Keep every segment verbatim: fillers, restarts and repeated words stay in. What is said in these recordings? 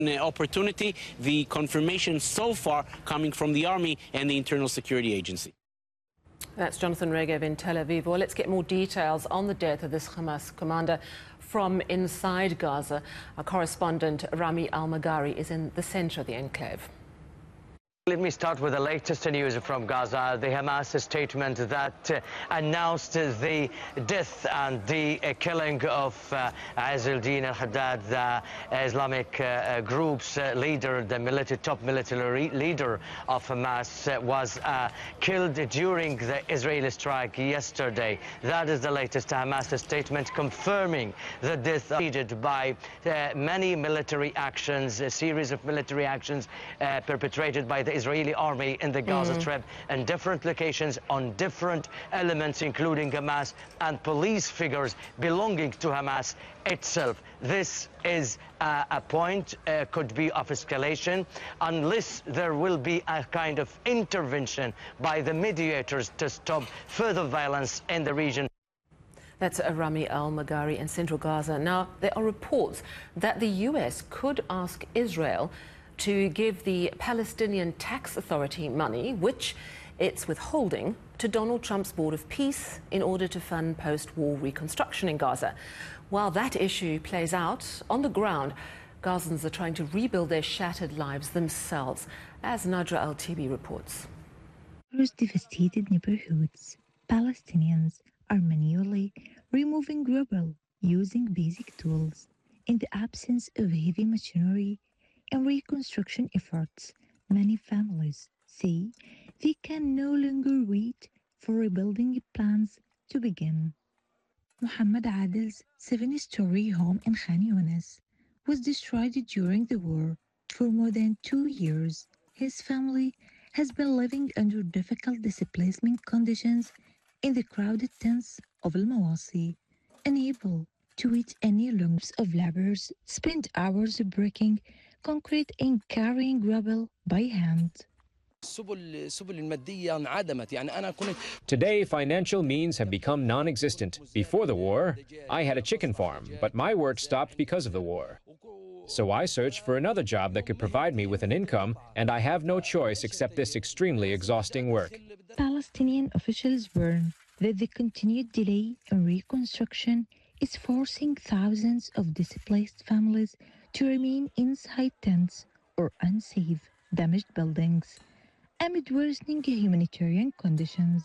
opportunity. The confirmation so far coming from the Army and the Internal Security Agency. That's Jonathan Regev in Tel Aviv. Well, let's get more details on the death of this Hamas commander from inside Gaza. Our correspondent Rami Al-Magari is in the center of the enclave. Let me start with the latest news from Gaza. The Hamas statement that uh, announced the death and the uh, killing of uh, Izz al-Din al-Haddad, the Islamic uh, group's uh, leader, the military, top military leader of Hamas, uh, was uh, killed during the Israeli strike yesterday. That is the latest Hamas statement, confirming the death leaded by uh, many military actions, a series of military actions uh, perpetrated by the Israeli army in the Gaza mm. Strip in different locations on different elements, including Hamas and police figures belonging to Hamas itself. This is uh, a point, uh, could be of escalation, unless there will be a kind of intervention by the mediators to stop further violence in the region. That's Rami Al-Magari in central Gaza. Now, there are reports that the U S could ask Israel to give the Palestinian Tax Authority money, which it's withholding, to Donald Trump's Board of Peace in order to fund post-war reconstruction in Gaza. While that issue plays out, on the ground, Gazans are trying to rebuild their shattered lives themselves, as Nadra Al-Tibi reports. Across devastated neighborhoods, Palestinians are manually removing rubble using basic tools. In the absence of heavy machinery and reconstruction efforts, many families say they can no longer wait for rebuilding plans to begin. Muhammad Adil's seven-story home in Khan Younis was destroyed during the war. For more than two years, his family has been living under difficult displacement conditions in the crowded tents of Al-Mawasi, unable to eat any longer. Of laborers spent hours breaking concrete and carrying rubble by hand. Today, financial means have become non-existent. Before the war, I had a chicken farm, but my work stopped because of the war. So I searched for another job that could provide me with an income, and I have no choice except this extremely exhausting work. Palestinian officials warn that the continued delay in reconstruction is forcing thousands of displaced families to remain inside tents or unsafe, damaged buildings amid worsening humanitarian conditions.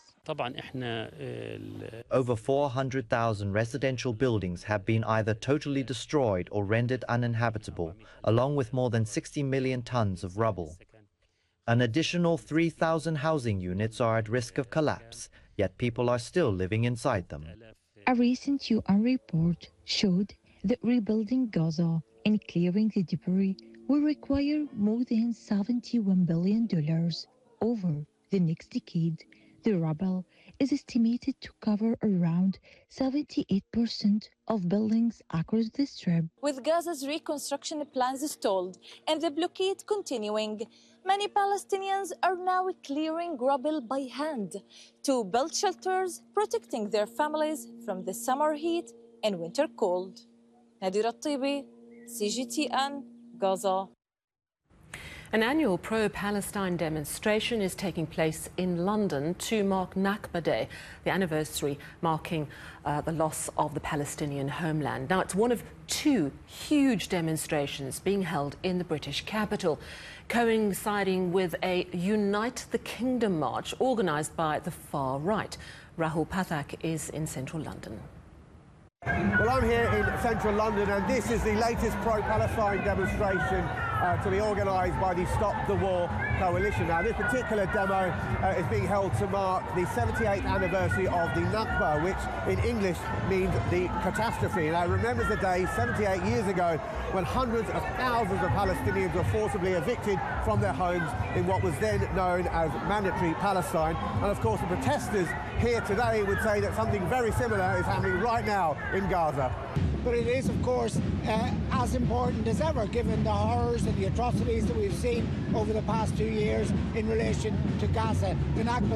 Over four hundred thousand residential buildings have been either totally destroyed or rendered uninhabitable, along with more than sixty million tons of rubble. An additional three thousand housing units are at risk of collapse, yet people are still living inside them. A recent U N report showed that rebuilding Gaza and clearing the debris will require more than seventy-one billion dollars over the next decade. The rubble is estimated to cover around seventy-eight percent of buildings across the Strip. With Gaza's reconstruction plans stalled and the blockade continuing, many Palestinians are now clearing rubble by hand to build shelters, protecting their families from the summer heat and winter cold. Nadira Al-Tibi, C G T N, Gaza. An annual pro-Palestine demonstration is taking place in London to mark Nakba Day, the anniversary marking uh, the loss of the Palestinian homeland. Now, it's one of two huge demonstrations being held in the British capital, coinciding with a Unite the Kingdom march organised by the far right. Rahul Pathak is in central London. Well, I'm here in central London, and this is the latest pro-Palestine demonstration uh, to be organised by the Stop the War Coalition. Now, this particular demo uh, is being held to mark the seventy-eighth anniversary of the Nakba, which in English means the catastrophe. Now, it remembers the day seventy-eight years ago when hundreds of thousands of Palestinians were forcibly evicted from their homes in what was then known as Mandatory Palestine. And of course, the protesters here today would say that something very similar is happening right now in Gaza. But it is, of course, uh, as important as ever, given the horrors and the atrocities that we've seen over the past two years in relation to Gaza. The Nakba